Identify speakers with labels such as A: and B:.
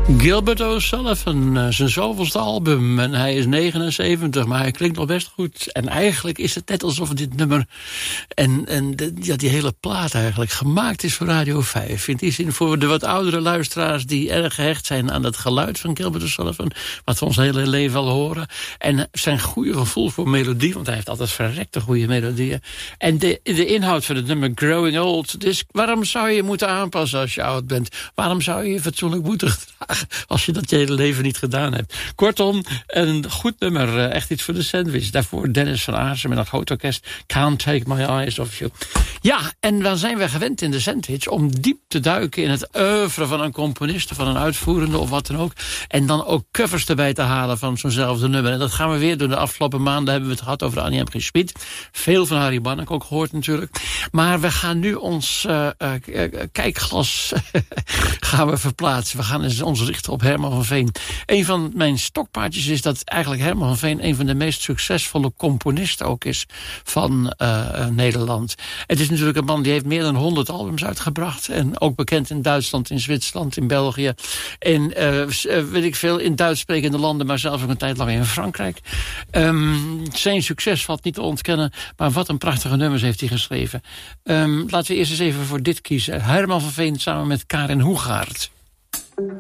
A: Gilbert O'Sullivan, zijn zoveelste album. En hij is 79, maar hij klinkt nog best goed. En eigenlijk is het net alsof dit nummer die hele plaat eigenlijk gemaakt is voor Radio 5. In die zin voor de wat oudere luisteraars die erg gehecht zijn aan het geluid van Gilbert O'Sullivan, wat we ons hele leven al horen. En zijn goede gevoel voor melodie, want hij heeft altijd verrekte goede melodieën. En de inhoud van het nummer Growing Old. Dus waarom zou je je moeten aanpassen als je oud bent? Waarom zou je je fatsoenlijk moeten gedragen als je dat je hele leven niet gedaan hebt? Kortom, een goed nummer. Echt iets voor de sandwich. Daarvoor Dennis van Aarsen met een groot orkest. Can't Take My Eyes Off You. Ja, en dan zijn we gewend in de sandwich om diep te duiken in het oeuvre van een componist, van een uitvoerende of wat dan ook. En dan ook covers erbij te halen van zo'nzelfde nummer. En dat gaan we weer doen. De afgelopen maanden hebben we het gehad over Annie M. G. Schmid. Veel van Harry Banneke ook gehoord natuurlijk. Maar we gaan nu ons kijkglas gaan we verplaatsen. We gaan ons richten op Herman van Veen. Een van mijn stokpaardjes is dat eigenlijk Herman van Veen een van de meest succesvolle componisten ook is van Nederland. Het is natuurlijk een man die heeft meer dan 100 albums uitgebracht. En ook bekend in Duitsland, in Zwitserland, in België. En weet ik veel, in Duits sprekende landen, maar zelfs ook een tijd lang in Frankrijk. Zijn succes valt niet te ontkennen, maar wat een prachtige nummers heeft hij geschreven. Laten we eerst eens even voor dit kiezen. Herman van Veen samen met Karin Hoegaard.